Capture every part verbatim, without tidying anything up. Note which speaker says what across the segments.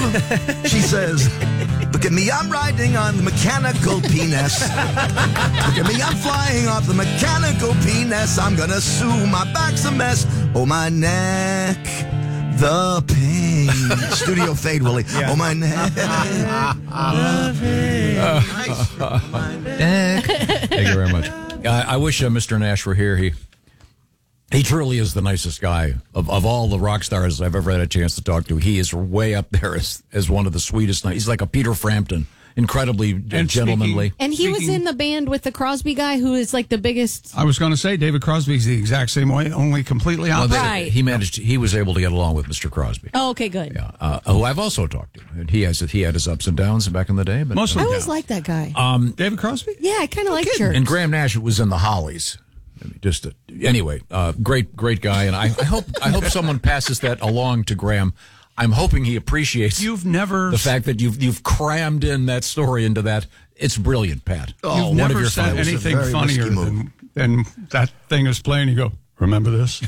Speaker 1: piano. She says, look at me, I'm riding on the mechanical penis. Look at me, I'm flying off the mechanical penis. I'm gonna sue, my back's a mess. Oh, my neck, the pain. Studio fade, Willie. Yeah. Oh, my neck, the pain. Nice. My neck.
Speaker 2: Thank you very much. I, I wish uh, Mister Nash were here. He he truly is the nicest guy of, of all the rock stars I've ever had a chance to talk to. He is way up there as, as one of the sweetest. He's like a Peter Frampton, incredibly
Speaker 3: and
Speaker 2: gentlemanly.
Speaker 3: Speaking,
Speaker 4: and he
Speaker 3: speaking,
Speaker 4: was in the band with the Crosby guy, who is like the biggest.
Speaker 3: I was going to say David Crosby's the exact same way, only completely
Speaker 2: Well,
Speaker 3: opposite.
Speaker 2: they,
Speaker 4: Right.
Speaker 2: He managed. He was able to get along with Mister Crosby.
Speaker 4: Oh, okay, good.
Speaker 2: Yeah, uh, who I've also talked to, and he has he had his ups and downs back in the day. But
Speaker 3: Mostly
Speaker 4: I
Speaker 3: down.
Speaker 4: always liked that guy.
Speaker 2: um,
Speaker 3: David Crosby?
Speaker 4: yeah, I kind of like Church.
Speaker 2: and Graham Nash was in the Hollies. I mean, just uh, anyway, uh, great great guy, and I, I hope I hope someone passes that along to Graham. I'm hoping he appreciates
Speaker 3: You've never
Speaker 2: the fact that you've you've crammed in that story into that. It's brilliant, Pat.
Speaker 1: Oh,
Speaker 3: You've
Speaker 2: one
Speaker 3: never
Speaker 2: of your
Speaker 3: said
Speaker 2: finest.
Speaker 3: anything
Speaker 1: very
Speaker 3: funnier
Speaker 1: risky
Speaker 3: than, than that thing is playing. You go, remember this?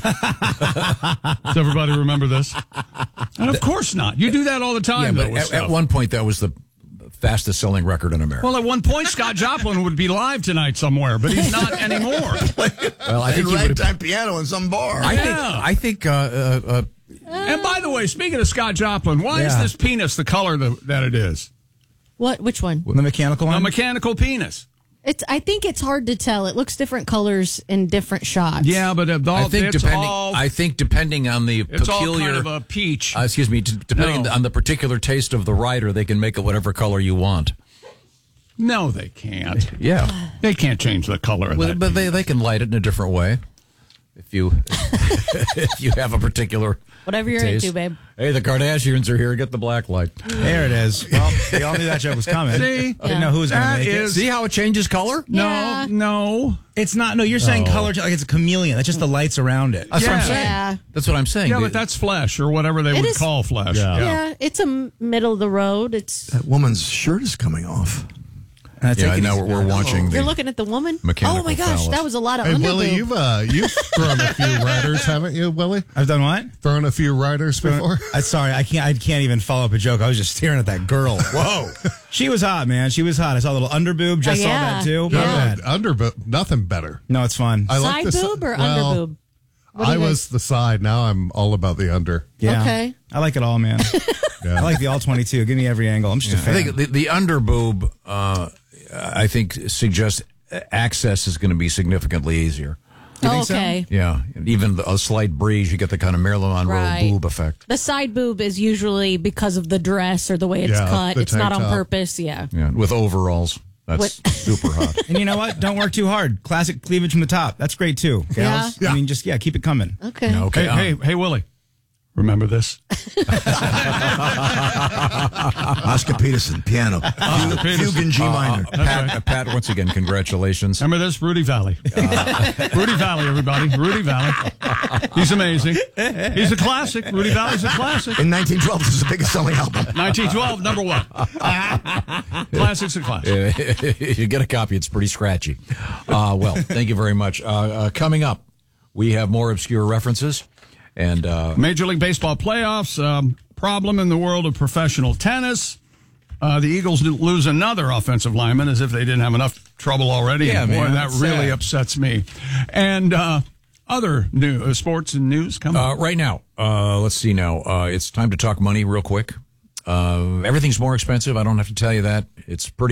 Speaker 3: Does everybody remember this? And of course not. You do that all the time.
Speaker 2: Yeah,
Speaker 3: though,
Speaker 2: but
Speaker 3: with
Speaker 2: at,
Speaker 3: stuff.
Speaker 2: at one point that was the fastest selling record in America.
Speaker 3: Well, at one point, Scott Joplin would be live tonight somewhere, but he's not anymore.
Speaker 2: Well, I think
Speaker 1: In
Speaker 2: he would.
Speaker 1: ragtime piano in some bar.
Speaker 2: I think.
Speaker 3: Yeah.
Speaker 2: I think. Uh, uh, uh,
Speaker 3: And by the way, speaking of Scott Joplin, why is
Speaker 5: Yeah.
Speaker 3: this penis the color the, that it is?
Speaker 4: What? Which one?
Speaker 5: The mechanical
Speaker 3: A
Speaker 5: one?
Speaker 3: mechanical penis.
Speaker 4: It's. I think it's hard to tell. It looks different colors in different shots.
Speaker 3: Yeah, but it all,
Speaker 2: I think
Speaker 3: it's
Speaker 2: depending.
Speaker 3: all,
Speaker 2: I think depending on the
Speaker 3: it's all
Speaker 2: peculiar.
Speaker 3: kind of a peach.
Speaker 2: uh, excuse me. d- Depending
Speaker 3: No.
Speaker 2: on the particular taste of the writer, they can make it whatever color you want.
Speaker 3: no, they can't.
Speaker 2: Yeah,
Speaker 3: They can't change the color of
Speaker 2: well,
Speaker 3: that.
Speaker 2: but they they can light it in a different way. If you if you have a particular
Speaker 4: Whatever you're
Speaker 2: taste.
Speaker 4: into, babe.
Speaker 2: Hey, the Kardashians are here. Get the black light.
Speaker 5: There it is. Well, we all knew that joke was coming.
Speaker 3: See?
Speaker 5: Didn't know who was going to
Speaker 3: That
Speaker 5: make it.
Speaker 3: is-
Speaker 2: See how it changes color?
Speaker 3: no,
Speaker 4: Yeah.
Speaker 3: no.
Speaker 5: It's not. No, you're saying
Speaker 2: Oh.
Speaker 5: color like it's a chameleon. That's just the lights around it.
Speaker 2: That's what I'm
Speaker 3: Yeah.
Speaker 2: saying.
Speaker 4: Yeah.
Speaker 2: That's what I'm saying.
Speaker 3: Yeah,
Speaker 2: The-
Speaker 3: but that's flesh or whatever they
Speaker 4: It
Speaker 3: would
Speaker 4: is-
Speaker 3: call flesh.
Speaker 5: Yeah.
Speaker 4: Yeah, it's a m- middle of the road. It's.
Speaker 1: That woman's shirt is coming off.
Speaker 5: And I
Speaker 2: yeah.
Speaker 5: think
Speaker 2: Now
Speaker 5: it's-
Speaker 2: we're, we're watching the.
Speaker 4: You're looking at the woman.
Speaker 2: Mechanical
Speaker 4: Oh my gosh,
Speaker 2: phallus.
Speaker 4: that was a lot of
Speaker 6: Hey,
Speaker 4: underboob.
Speaker 6: Willie, you've uh, you've thrown a few riders, haven't you, Willie?
Speaker 5: I've done what?
Speaker 6: Thrown a few riders before.
Speaker 5: I'm sorry, I can't. I can't even follow up a joke. I was just staring at that girl. Whoa, she was hot, man. She was hot. I saw a little underboob. Just
Speaker 4: Oh,
Speaker 5: saw
Speaker 4: yeah.
Speaker 5: that too.
Speaker 4: Yeah.
Speaker 5: Not bad.
Speaker 6: Under, but nothing better.
Speaker 5: No, it's fun.
Speaker 6: I
Speaker 4: Side
Speaker 6: like this.
Speaker 4: boob or
Speaker 6: well,
Speaker 4: under boob? What do
Speaker 6: I
Speaker 4: you
Speaker 6: was the side. Now I'm all about the under.
Speaker 5: Yeah.
Speaker 4: Okay.
Speaker 5: I like it all, man.
Speaker 6: Yeah.
Speaker 5: I like the all twenty-two. Give me every angle. I'm just a
Speaker 2: I
Speaker 5: fan.
Speaker 2: think the, the under boob, uh, I think, suggests access is going to be significantly easier.
Speaker 5: You
Speaker 4: Oh,
Speaker 5: think so?
Speaker 4: okay.
Speaker 2: Yeah, even a slight breeze, you get the kind of Marilyn Monroe
Speaker 4: Right.
Speaker 2: boob effect.
Speaker 4: The side boob is usually because of the dress or the way it's
Speaker 6: Yeah,
Speaker 4: cut.
Speaker 6: the
Speaker 4: It's not
Speaker 6: tank
Speaker 4: on
Speaker 6: top.
Speaker 4: purpose. Yeah.
Speaker 2: Yeah, with overalls, that's
Speaker 4: What-
Speaker 2: super hot.
Speaker 5: And you know what? Don't work too hard. Classic cleavage from the top. That's great too. Gals.
Speaker 6: Yeah.
Speaker 5: I mean, just yeah, keep it coming.
Speaker 4: Okay.
Speaker 2: Yeah, okay,
Speaker 3: Hey,
Speaker 2: uh,
Speaker 3: hey, hey, Willie. Remember this?
Speaker 1: Oscar Peterson, piano. Fugue,
Speaker 3: Peterson.
Speaker 1: fugue in G minor.
Speaker 2: Pat, uh, Pat, once again, congratulations.
Speaker 3: Remember this? Rudy Valley. Rudy Valley, everybody. Rudy Valley. He's amazing. He's a classic. Rudy Valley's a classic.
Speaker 1: In nineteen twelve, this is the biggest selling album.
Speaker 3: nineteen twelve, number one. Classic's a classic.
Speaker 2: You get a copy, it's pretty scratchy. Uh, well, thank you very much. Uh, uh, coming up, we have more obscure references. And uh,
Speaker 3: Major League Baseball playoffs, um, problem in the world of professional tennis. Uh, the Eagles lose another offensive lineman as if they didn't have enough trouble already.
Speaker 2: Yeah,
Speaker 3: and boy,
Speaker 2: man,
Speaker 3: that
Speaker 2: that's
Speaker 3: really
Speaker 2: sad.
Speaker 3: upsets me. And uh, other new uh, sports and news come
Speaker 2: uh,
Speaker 3: up.
Speaker 2: right now, uh, let's see now. Uh, it's time to talk money real quick. Uh, everything's more expensive. I don't have to tell you that. It's pretty